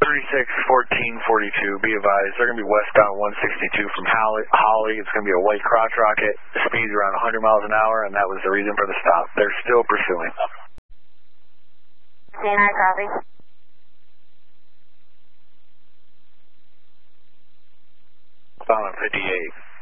36-14-42, be advised, they're going to be westbound 162 from Holly. It's going to be a white crotch rocket. The speed's around 100 miles an hour, and that was the reason for the stop. They're still pursuing. CNI copy. Found on 58.